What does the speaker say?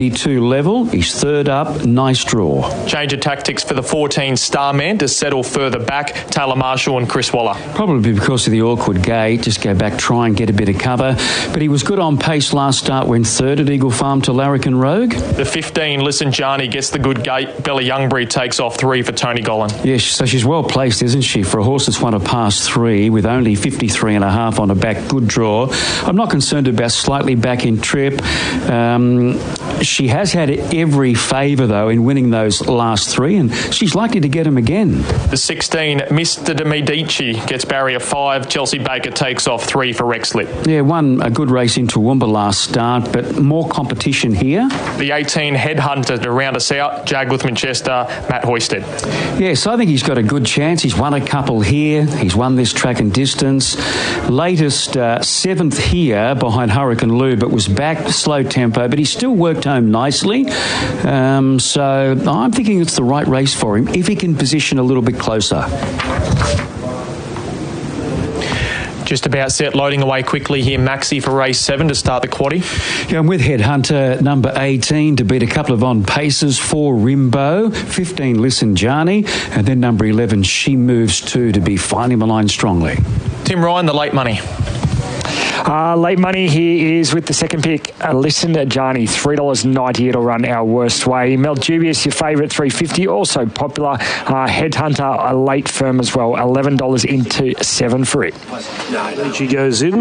2 level. He's third up. Nice draw. Change of tactics for the 14 Starman to settle further back. Taylor Marshall and Chris Waller. Probably because of the awkward gate. Just go back, try and get a bit of cover. But he was good on pace last start, went third at Eagle Farm to Larrikin Rogue. The 15 Listen Johnny gets the good gate. Bella Youngbury takes off 3 for Tony Gollan. Yes, so she's well placed, isn't she, for a horse that's won a past 3 with only 53.5 on a back. Good draw. I'm not concerned about slightly back in trip. She has had every favour, though, in winning those last 3, and she's likely to get them again. The 16, Mr. De Medici, gets barrier 5. Chelsea Baker takes off 3 for Rexlit. Yeah, won a good race in Toowoomba last start, but more competition here. The 18, Headhunter, to round us out. Jagworth Manchester, Matt Hoysted. Yes, I think he's got a good chance. He's won a couple here. He's won this track and distance. Latest 7th here behind Hurricane Lou, but was back, slow tempo, but he still worked home nicely. So I'm thinking it's the right race for him if he can position a little bit closer. Just about set, loading away quickly here. Maxi for race 7 to start the quaddie. Yeah, I'm with Headhunter, number 18, to beat a couple of on paces. 4, Rimbo. 15, Listen Johnny. And then number 11, She Moves 2, to be finally maligned strongly. Tim Ryan, the late money. Late money here is with the second pick. Listen to Johnny, $3.90. It'll run our worst way. Mel Dubious, your favourite, $3.50. Also popular. Headhunter, a late firm as well. $11 into 7 for it. She goes in.